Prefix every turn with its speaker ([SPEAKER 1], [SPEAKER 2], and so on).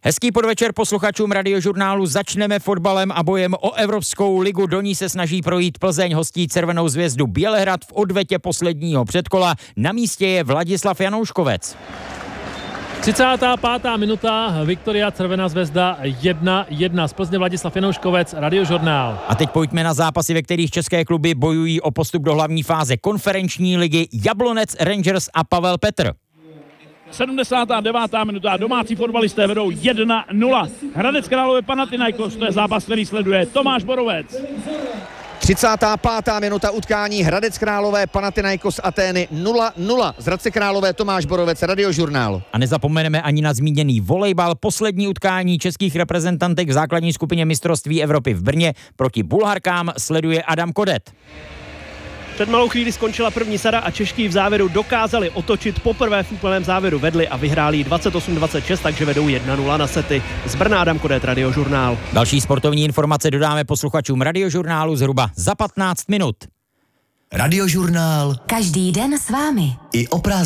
[SPEAKER 1] Hezký podvečer posluchačům Radiožurnálu. Začneme fotbalem a bojem o Evropskou ligu. Do ní se snaží projít Plzeň, hostí Červenou Zvězdu Bělehrad v odvetě posledního předkola. Na místě je Vladislav Janouškovec.
[SPEAKER 2] 35. minuta, Viktoria Červená Zvezda 1-1. Z Plzně Vladislav Janouškovec, Radiožurnál.
[SPEAKER 1] A teď pojďme na zápasy, ve kterých české kluby bojují o postup do hlavní fáze konferenční ligy. Jablonec, Rangers a Pavel Petr.
[SPEAKER 3] 79. minuta, domácí fotbalisté vedou 1-0. Hradec Králové Panathinaikos, to je zápas, který sleduje Tomáš Borovec.
[SPEAKER 4] 35. minuta utkání Hradec Králové Panathinaikos Atény 0-0. Z Hradce Králové Tomáš Borovec, Radiožurnál.
[SPEAKER 1] A nezapomeneme ani na zmíněný volejbal. Poslední utkání českých reprezentantek v základní skupině mistrovství Evropy v Brně proti Bulharkám sleduje Adam Kodet.
[SPEAKER 5] Před malou chvíli skončila první sada a Češky v závěru dokázali otočit. Poprvé v úplném závěru vedli a vyhráli 28-26, takže vedou 1-0 na sety. Z Brna Adam Kodet, Radiožurnál.
[SPEAKER 1] Další sportovní informace dodáme posluchačům Radiožurnálu zhruba za 15 minut.
[SPEAKER 6] Radiožurnál.
[SPEAKER 7] Každý den s vámi.
[SPEAKER 6] I o prázdninách.